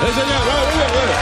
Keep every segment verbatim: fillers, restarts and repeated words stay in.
¡Sí, señor! ¡Vale, vale, vale!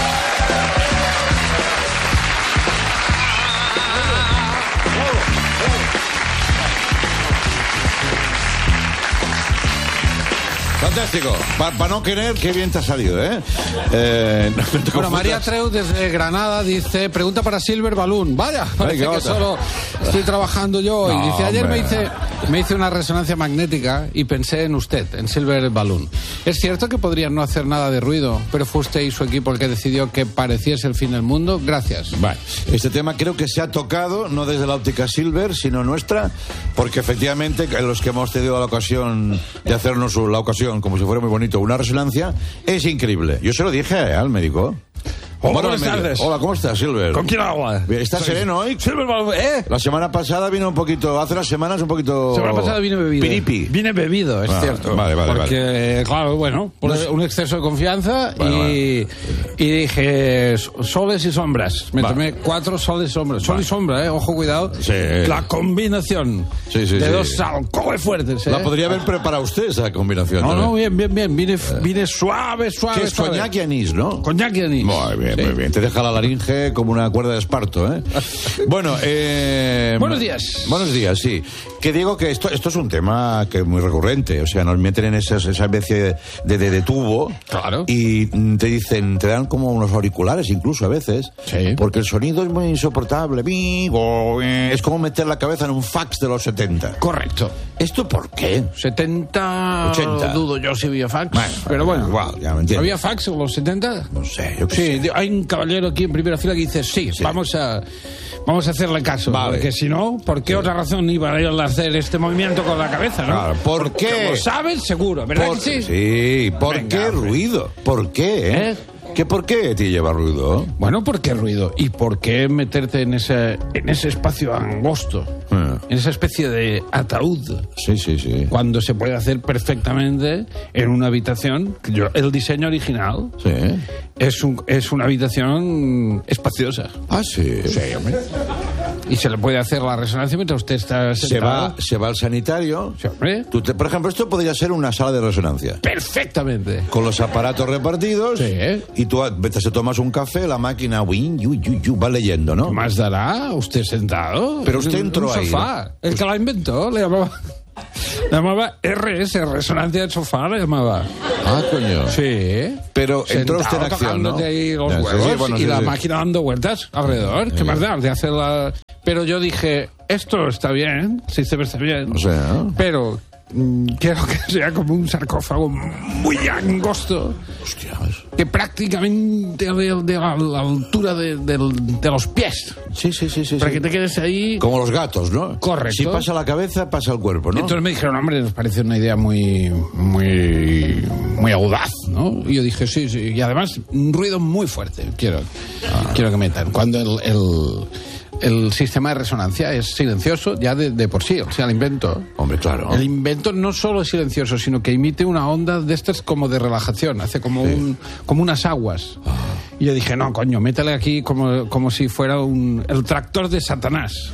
Fantástico. Para pa no querer, qué bien te ha salido, ¿eh? eh no, no bueno, María Treu desde Granada dice, pregunta para Silver Balloon. Vaya, parece que solo estoy trabajando yo. No, y dice, ayer me hice, me hice una resonancia magnética y pensé en usted, en Silver Balloon. ¿Es cierto que podrían no hacer nada de ruido, pero fue usted y su equipo el que decidió que pareciese el fin del mundo? Gracias. Vale. Este tema creo que se ha tocado, no desde la óptica Silver, sino nuestra, porque efectivamente los que hemos tenido la ocasión de hacernos la ocasión, como si fuera muy bonito, una resonancia, es increíble. Yo se lo dije al médico. Hola, bueno, buenas tardes. Hola, ¿cómo estás, Silver? ¿Con quién habla? ¿Estás Soy... sereno hoy? Silver, ¿eh? La semana pasada vino un poquito, hace unas semanas un poquito... La semana pasada vine bebido. Piripi. Vine bebido, es ah, cierto. Vale, vale, Porque, vale. claro, bueno, por no un exceso de confianza bueno, y, vale. y dije soles y sombras. Me vale. tomé cuatro soles y sombras. Sol vale. y sombra, ¿eh? Ojo, cuidado. Sí. La combinación sí, sí, de sí. dos alcoholes fuertes, ¿eh? La podría haber preparado usted, esa combinación. No, ¿también? no, bien, bien, bien. Vine, vine suave, suave, ¿Qué es suave. coñac y anís, no? Coñac y anís. Muy bien, sí. muy bien. Te deja la laringe como una cuerda de esparto, ¿eh? Bueno, eh... Buenos días. Buenos días, sí. Que digo que esto, esto es un tema que es muy recurrente. O sea, nos meten en esas, esa especie de, de, de tubo. Claro. Y te dicen, te dan como unos auriculares incluso a veces. Sí. Porque el sonido es muy insoportable. Es como meter la cabeza en un fax de los setenta. Correcto. ¿Esto por qué? setenta... ochenta. Dudo yo si había fax. Bueno, pero bueno. Igual, ya me entiendo. ¿Había fax en los setenta? No sé, yo qué Sí, sé. hay un caballero aquí en primera fila que dice, sí, sí. vamos a vamos a hacerle caso. Vale. Porque si no, ¿por qué sí. otra razón iba a hacer este movimiento con la cabeza, no? Claro, ¿por porque qué? Lo sabes, seguro, ¿verdad ¿Por, que sí? Sí, ¿por Venga, qué hombre. ruido? ¿Por qué, eh? ¿Eh? ¿Qué por qué te lleva ruido? Bueno, ¿por qué ruido? ¿Y por qué meterte en ese, en ese espacio angosto? Ah. En esa especie de ataúd. Sí, sí, sí. Cuando se puede hacer perfectamente en una habitación. Yo, el diseño original Sí. es, un, es una habitación espaciosa. Ah, sí. Sí, hombre. Y se le puede hacer la resonancia mientras usted está sentado. Se va, se va al sanitario. Sí, hombre. Tú te, por ejemplo, esto podría ser una sala de resonancia. Perfectamente. Con los aparatos repartidos. Sí. Y tú te tomas un café, la máquina win, yu, yu, yu, va leyendo, ¿no? ¿Qué más dará? Usted sentado. Pero usted entró un ahí. Sofá. ¿No? El que la inventó le llamaba... Le llamaba R S, resonancia del sofá, le llamaba. Ah, coño. Sí. Pero entró Sentado, usted en acción, ¿no? ahí los Ya, sí, huevos sí, bueno, y sí, la sí. máquina dando vueltas alrededor. ¿Qué Sí. más da? De hacer la... Pero yo dije, esto está bien, sí se ve está bien. O sea... Pero mm, quiero que sea como un sarcófago muy angosto. Hostias. Que prácticamente de, de la, la altura de, de, de los pies. Sí, sí, sí, sí. Para sí. que te quedes ahí. Como los gatos, ¿no? Correcto. Si pasa la cabeza, pasa el cuerpo, ¿no? Entonces me dijeron, hombre, nos parece una idea muy, muy, muy audaz, ¿no? Y yo dije, sí, sí. Y además, un ruido muy fuerte. Quiero, ah. quiero que metan. Cuando el, el, el sistema de resonancia es silencioso ya de, de por sí, o sea, el invento. Hombre, claro. El invento no solo es silencioso, sino que emite una onda de estas como de relajación, hace como, Sí. un, como unas aguas. Ah. Y yo dije, no, coño, métele aquí como, como si fuera un, el tractor de Satanás.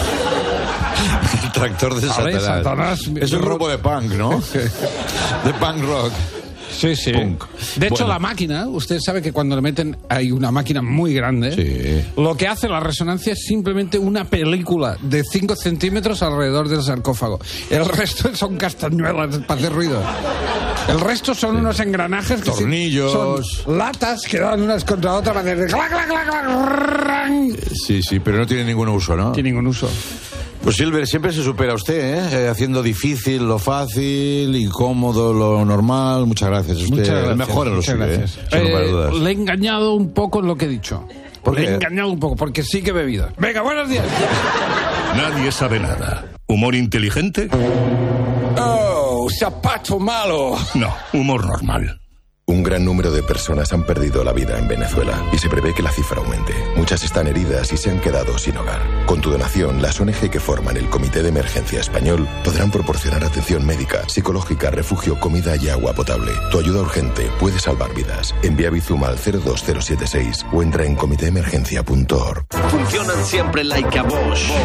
El tractor de ¿Vale? Satanás. Satanás. Es un grupo de punk, ¿no? De punk rock. Sí, sí. Punk. De hecho, Bueno. la máquina, usted sabe que cuando le meten, hay una máquina muy grande. Sí. Lo que hace la resonancia es simplemente una película de cinco centímetros alrededor del sarcófago. El resto son castañuelas para hacer ruido. El resto son sí. unos engranajes que tornillos, son latas que dan unas contra otras para hacer clac, clac, clac, clac. Sí, sí, pero no tiene ningún uso, ¿no? Tiene ningún uso. Pues Silver, siempre se supera usted, ¿eh? Haciendo difícil lo fácil, incómodo lo normal. Muchas gracias. Usted Muchas gracias. mejora lo suyo, ¿eh? Sin lugar a dudas. Le he engañado un poco en lo que he dicho. ¿Por Le qué? he engañado un poco, porque sí que he bebido. Venga, buenos días. Nadie sabe nada. ¿Humor inteligente? Oh, zapato malo. No, humor normal. Un gran número de personas han perdido la vida en Venezuela y se prevé que la cifra aumente. Muchas están heridas y se han quedado sin hogar. Con tu donación, las O N G que forman el Comité de Emergencia Español podrán proporcionar atención médica, psicológica, refugio, comida y agua potable. Tu ayuda urgente puede salvar vidas. Envía Bizuma al cero dos cero siete seis o entra en comité emergencia punto org. Funcionan siempre like a Bosch.